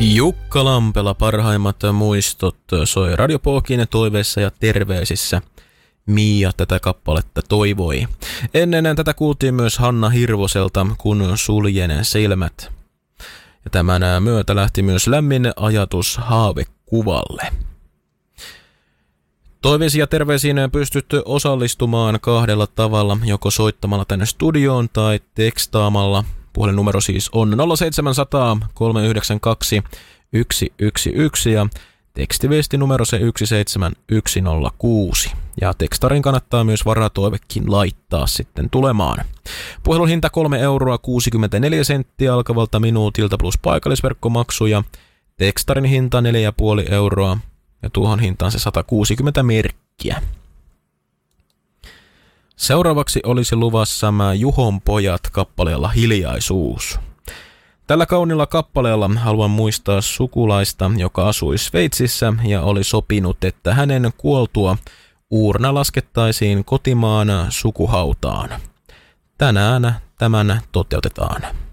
Jukka Lampela, parhaimmat muistot soi Radio Pookin toiveissa ja terveisissä. Mia tätä kappaletta toivoi. Ennen tätä kuultiin myös Hanna Hirvoselta, kun suljen silmät. Ja tämän myötä lähti myös lämmin ajatus haavekuvalle. Toiveisiin ja terveisiin pystyt osallistumaan kahdella tavalla, joko soittamalla tänne studioon tai tekstaamalla. Puhelinnumero siis on 0700 392 111 ja tekstiviestinumero se 17106. Ja tekstarin kannattaa myös varatoivekin laittaa sitten tulemaan. Puhelun hinta 3,64 € alkavalta minuutilta plus paikallisverkkomaksu ja tekstarin hinta 4,5 € ja tuohon hintaan se 160 merkkiä. Seuraavaksi olisi luvassa Juhon pojat kappaleella Hiljaisuus. Tällä kaunilla kappaleella haluan muistaa sukulaista, joka asui Sveitsissä ja oli sopinut, että hänen kuoltua uurna laskettaisiin kotimaan sukuhautaan. Tänään tämän toteutetaan.